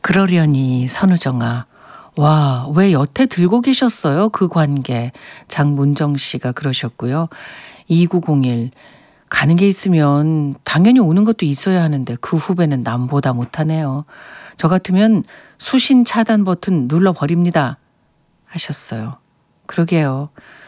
그러려니 선우정아. 와, 왜 여태 들고 계셨어요? 그 관계. 장문정 씨가 그러셨고요. 2901. 가는 게 있으면 당연히 오는 것도 있어야 하는데 그 후배는 남보다 못하네요. 저 같으면 수신 차단 버튼 눌러버립니다. 하셨어요. 그러게요.